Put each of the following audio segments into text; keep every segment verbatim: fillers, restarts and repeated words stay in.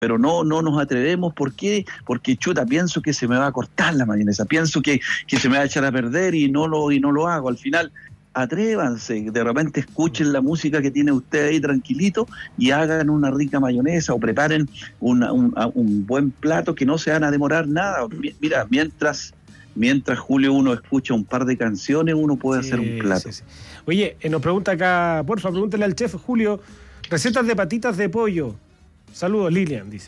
pero no, no nos atrevemos. ¿Por qué? Porque chuta, pienso que se me va a cortar la mayonesa, pienso que, que se me va a echar a perder y no lo, y no lo hago. Al final, atrévanse, de repente escuchen la música que tiene usted ahí tranquilito y hagan una rica mayonesa o preparen una, un, un buen plato que no se van a demorar nada. Mira, mientras, mientras Julio uno escucha un par de canciones, uno puede sí, hacer un plato. Sí, sí. Oye, eh, nos pregunta acá, porfa, pregúntale al chef Julio, recetas de patitas de pollo. Saludos, Lilian, dice.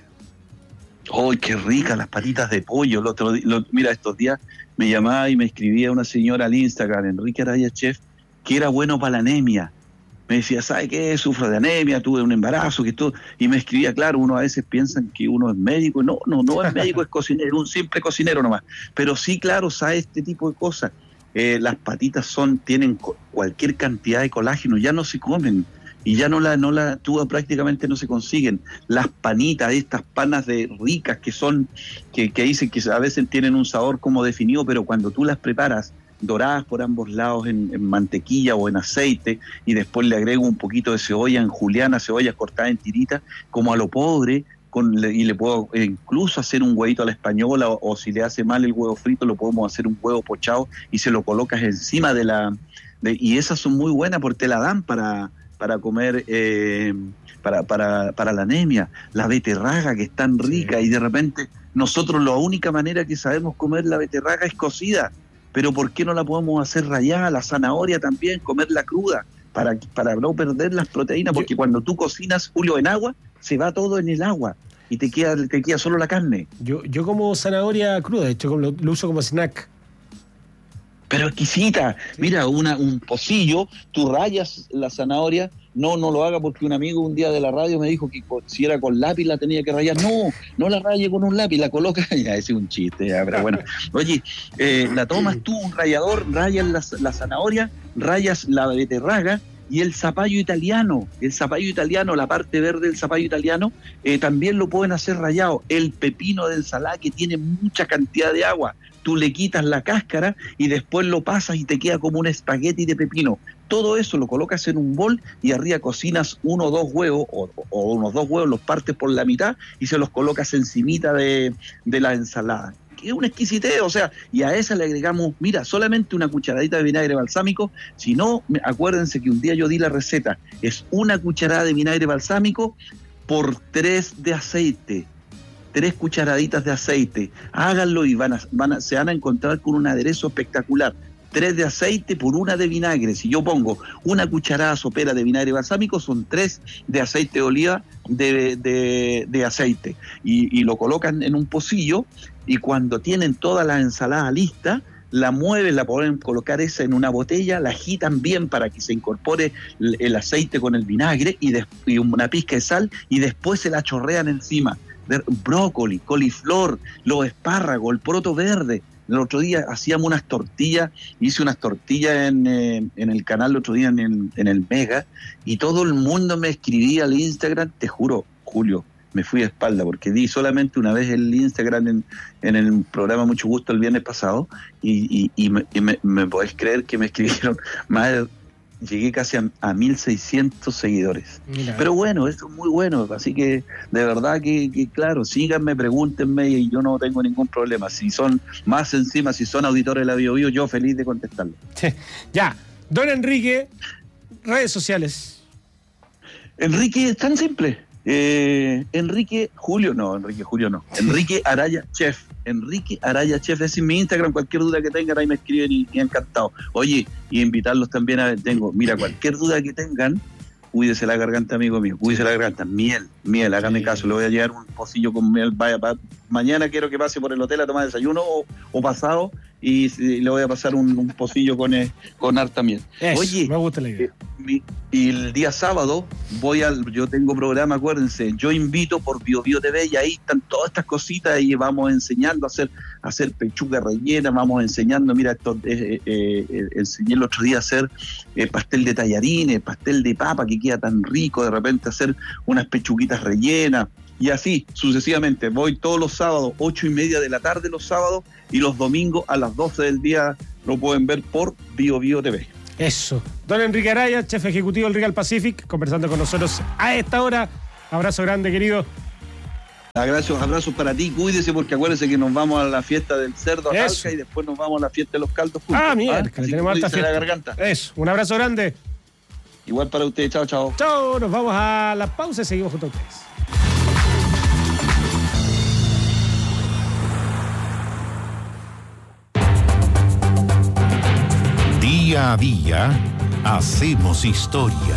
¡Ay, qué rica las patitas de pollo! El otro, lo, mira, estos días me llamaba y me escribía una señora al Instagram, Enrique Araya Chef, que era bueno para la anemia. Me decía, ¿sabe qué? Sufro de anemia, tuve un embarazo, que todo. Y me escribía, claro, uno a veces piensa que uno es médico. No, no, no es médico, es cocinero, un simple cocinero nomás. Pero sí, claro, sabe este tipo de cosas. Eh, las patitas son, tienen cualquier cantidad de colágeno, ya no se comen. Y ya no la, no la, tú prácticamente no se consiguen. Las panitas, estas panas de ricas que son, que, que dicen que a veces tienen un sabor como definido, pero cuando tú las preparas, doradas por ambos lados en, en mantequilla o en aceite, y después le agrego un poquito de cebolla en juliana, cebolla cortada en tiritas, como a lo pobre, con, y le puedo incluso hacer un huevito a la española, o, o si le hace mal el huevo frito, lo podemos hacer un huevo pochado y se lo colocas encima de la... De, y esas son muy buenas porque te la dan para... para comer, eh, para, para, para la anemia, la beterraga que es tan rica, sí. Y de repente nosotros la única manera que sabemos comer la beterraga es cocida, pero ¿por qué no la podemos hacer rallada? La zanahoria también, comerla cruda, para, para no perder las proteínas, porque yo, cuando tú cocinas, Julio, en agua, se va todo en el agua y te queda, te queda solo la carne. Yo, yo como zanahoria cruda, de hecho lo, lo uso como snack. Pero exquisita, sí. Mira, una, un pocillo, tú rayas la zanahoria, no, no lo haga porque un amigo un día de la radio me dijo que si era con lápiz la tenía que rayar. No, no la raye con un lápiz, la coloca, ya, ese es un chiste, ya, pero bueno. Oye, eh, la tomas tú, un rallador, rayas la, la zanahoria, rayas la beterraga y el zapallo italiano, el zapallo italiano, la parte verde del zapallo italiano, eh, también lo pueden hacer rallado. El pepino de ensalada que tiene mucha cantidad de agua, tú le quitas la cáscara y después lo pasas y te queda como un espagueti de pepino. Todo eso lo colocas en un bol y arriba cocinas uno o dos huevos, o, o unos dos huevos, los partes por la mitad y se los colocas encimita de, de la ensalada. Que es una exquisitez, o sea, y a esa le agregamos, mira, solamente una cucharadita de vinagre balsámico. Si no, acuérdense que un día yo di la receta, es una cucharada de vinagre balsámico por tres de aceite. Tres cucharaditas de aceite, háganlo y van a, van a, se van a encontrar con un aderezo espectacular. Tres de aceite por una de vinagre. Si yo pongo una cucharada sopera de vinagre balsámico, son tres de aceite de oliva de, de, de aceite. Y, y lo colocan en un pocillo, y cuando tienen toda la ensalada lista, la mueven, la pueden colocar esa en una botella, la agitan bien para que se incorpore el, el aceite con el vinagre y, de, y una pizca de sal, y después se la chorrean encima. De brócoli, coliflor, los espárragos, el poroto verde. El otro día hacíamos unas tortillas, hice unas tortillas en, eh, en el canal el otro día en el, en el Mega, y todo el mundo me escribía al Instagram, te juro, Julio, me fui a espalda porque di solamente una vez el Instagram en, en el programa Mucho Gusto el viernes pasado, y, y, y, me, y me, me podés creer que me escribieron más de... Llegué casi a, a mil seiscientos seguidores. Mira. Pero bueno, eso es muy bueno, así que de verdad que, que claro, síganme, pregúntenme y yo no tengo ningún problema. Si son más encima, si son auditores de la Bio Bio, yo feliz de contestarlo. Ya, don Enrique, redes sociales. Enrique, es tan simple. Eh, Enrique Julio, no, Enrique Julio no. Enrique Araya Chef. Enrique Araya Chef, es en mi Instagram, cualquier duda que tengan ahí me escriben y, y encantado. Oye, y invitarlos también a, tengo, mira, cualquier duda que tengan, cuídese la garganta, amigo mío, cuídese la garganta, miel, miel, hágame sí. caso, le voy a llevar un pocillo con miel, vaya, va, mañana quiero que pase por el hotel a tomar desayuno o, o pasado, y, y le voy a pasar un, un pocillo con, eh, con harta miel. Eso, oye, me gusta la idea. Eh, mi, y el día sábado voy al, yo tengo programa, acuérdense, yo invito por Bio Bio T V, y ahí están todas estas cositas y vamos enseñando a hacer, a hacer pechuga rellena, vamos enseñando, mira, esto, eh, eh, eh, enseñé el otro día a hacer eh, pastel de tallarines, pastel de papa que queda tan rico, de repente hacer unas pechuguitas rellenas, y así sucesivamente. Voy todos los sábados, ocho y media de la tarde los sábados, y los domingos a las doce del día lo pueden ver por Bio Bio T V. Eso. Don Enrique Araya, chef ejecutivo del Regal Pacific, conversando con nosotros a esta hora. Abrazo grande, querido. Abrazos, abrazos para ti, cuídese porque acuérdese que nos vamos a la fiesta del cerdo a Talca y después nos vamos a la fiesta de los caldos juntos. Ah, mierda, ¿Ah? tenemos harta fiesta. La garganta. Eso, un abrazo grande. Igual para ustedes, chao, chao. Chao, nos vamos a la pausa y seguimos junto a ustedes. Día a día, hacemos historia.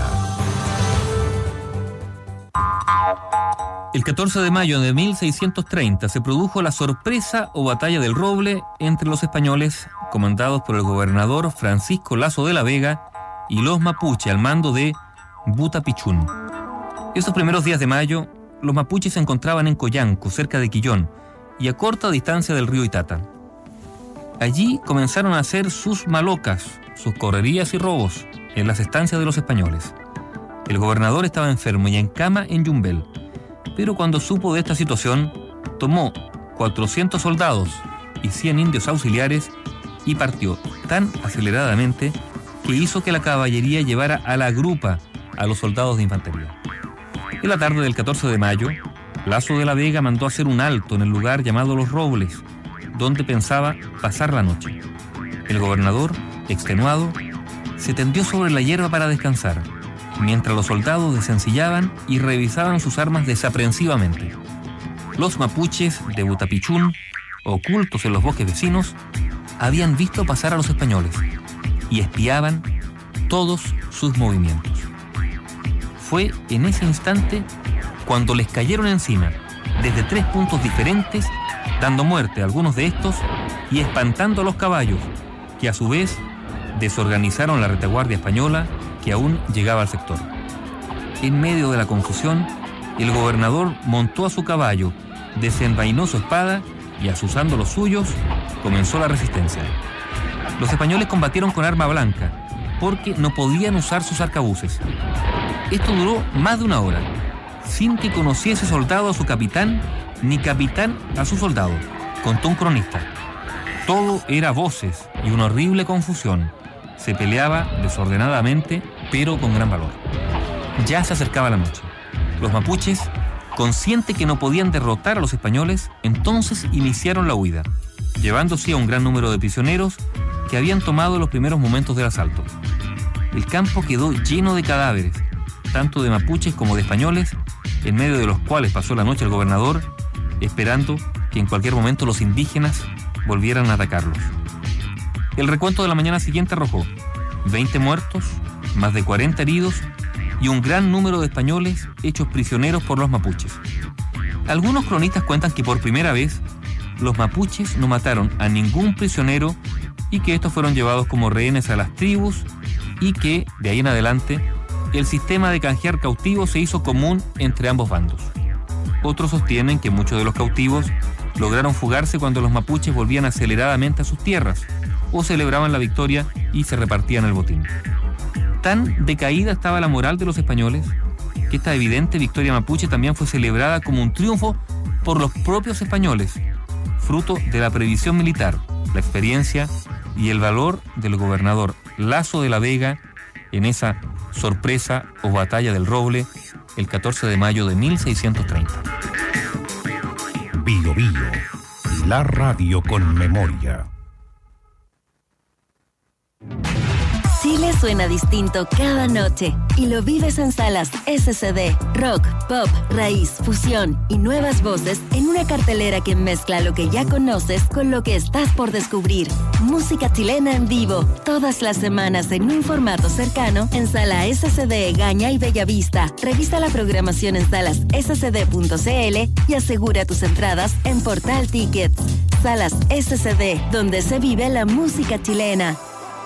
El catorce de mayo de mil seiscientos treinta se produjo la sorpresa o batalla del Roble entre los españoles, comandados por el gobernador Francisco Lazo de la Vega, y los mapuche al mando de Butapichún. Esos primeros días de mayo, los mapuches se encontraban en Coyanco, cerca de Quillón, y a corta distancia del río Itata. Allí comenzaron a hacer sus malocas, sus correrías y robos en las estancias de los españoles. El gobernador estaba enfermo y en cama en Yumbel, pero cuando supo de esta situación, tomó cuatrocientos soldados y cien indios auxiliares y partió tan aceleradamente que hizo que la caballería llevara a la grupa a los soldados de infantería. En la tarde del catorce de mayo, Lazo de la Vega mandó hacer un alto en el lugar llamado Los Robles, donde pensaba pasar la noche. El gobernador, extenuado, se tendió sobre la hierba para descansar, mientras los soldados desencillaban y revisaban sus armas desaprensivamente. Los mapuches de Butapichún, ocultos en los bosques vecinos, habían visto pasar a los españoles y espiaban todos sus movimientos. Fue en ese instante cuando les cayeron encima, desde tres puntos diferentes, dando muerte a algunos de estos y espantando a los caballos, que a su vez desorganizaron la retaguardia española que aún llegaba al sector. En medio de la confusión, el gobernador montó a su caballo, desenvainó su espada y, asusando los suyos, comenzó la resistencia. Los españoles combatieron con arma blanca, porque no podían usar sus arcabuces. Esto duró más de una hora, sin que conociese soldado a su capitán, ni capitán a su soldado, contó un cronista. Todo era voces y una horrible confusión. Se peleaba desordenadamente, pero con gran valor. Ya se acercaba la noche. Los mapuches, conscientes que no podían derrotar a los españoles, entonces iniciaron la huida, llevándose a un gran número de prisioneros que habían tomado los primeros momentos del asalto. El campo quedó lleno de cadáveres, tanto de mapuches como de españoles, en medio de los cuales pasó la noche el gobernador, esperando que en cualquier momento los indígenas volvieran a atacarlos. El recuento de la mañana siguiente arrojó veinte muertos, más de cuarenta heridos y un gran número de españoles hechos prisioneros por los mapuches. Algunos cronistas cuentan que por primera vez los mapuches no mataron a ningún prisionero y que estos fueron llevados como rehenes a las tribus y que, de ahí en adelante, el sistema de canjear cautivos se hizo común entre ambos bandos. Otros sostienen que muchos de los cautivos lograron fugarse cuando los mapuches volvían aceleradamente a sus tierras o celebraban la victoria y se repartían el botín. Tan decaída estaba la moral de los españoles que esta evidente victoria mapuche también fue celebrada como un triunfo por los propios españoles, fruto de la previsión militar, la experiencia y el valor del gobernador Lazo de la Vega en esa sorpresa o batalla del Roble el catorce de mayo de mil seiscientos treinta. Bio Bio, la radio con memoria. Chile suena distinto cada noche y lo vives en salas ese ce de, rock, pop, raíz, fusión y nuevas voces en una cartelera que mezcla lo que ya conoces con lo que estás por descubrir. Música chilena en vivo, todas las semanas en un formato cercano en Sala ese ce de Gaña y Bellavista. Revisa la programación en salas ese ce de punto ce ele y asegura tus entradas en Portal Tickets. Salas ese ce de, donde se vive la música chilena.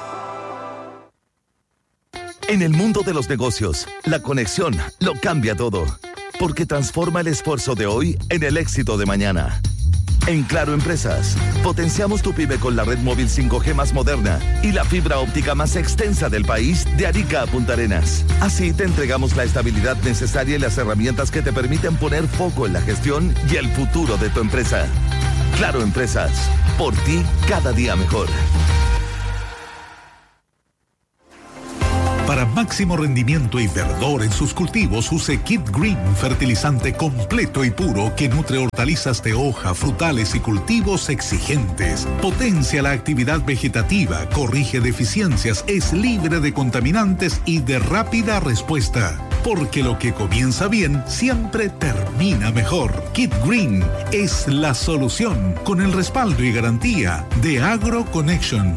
En el mundo de los negocios, la conexión lo cambia todo, porque transforma el esfuerzo de hoy en el éxito de mañana. En Claro Empresas, potenciamos tu pyme con la red móvil cinco G más moderna y la fibra óptica más extensa del país de Arica a Punta Arenas. Así te entregamos la estabilidad necesaria y las herramientas que te permiten poner foco en la gestión y el futuro de tu empresa. Claro Empresas, por ti cada día mejor. Para máximo rendimiento y verdor en sus cultivos, use Kit Green, fertilizante completo y puro que nutre hortalizas de hoja, frutales y cultivos exigentes. Potencia la actividad vegetativa, corrige deficiencias, es libre de contaminantes y de rápida respuesta. Porque lo que comienza bien siempre termina mejor. Kit Green es la solución, con el respaldo y garantía de AgroConnection.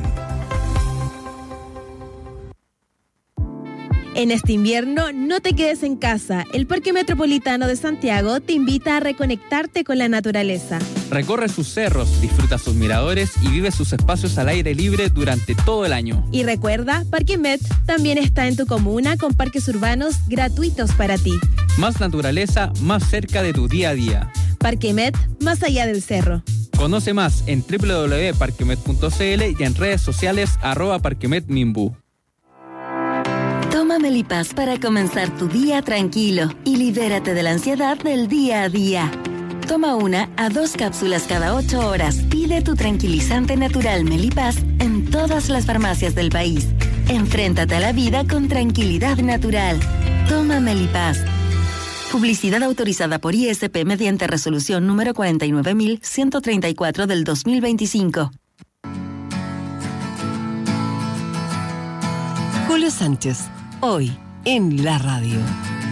En este invierno, no te quedes en casa. El Parque Metropolitano de Santiago te invita a reconectarte con la naturaleza. Recorre sus cerros, disfruta sus miradores y vive sus espacios al aire libre durante todo el año. Y recuerda, Parque Met también está en tu comuna con parques urbanos gratuitos para ti. Más naturaleza, más cerca de tu día a día. Parque Met, más allá del cerro. Conoce más en doble u doble u doble u punto parquemet punto c l y en redes sociales arroba parquemetminbu. Toma Melipaz para comenzar tu día tranquilo y libérate de la ansiedad del día a día. Toma una a dos cápsulas cada ocho horas. Pide tu tranquilizante natural Melipaz en todas las farmacias del país. Enfréntate a la vida con tranquilidad natural. Toma Melipaz. Publicidad autorizada por I S P mediante resolución número cuarenta y nueve mil ciento treinta y cuatro del dos mil veinticinco. Julio Sánchez, hoy en la radio.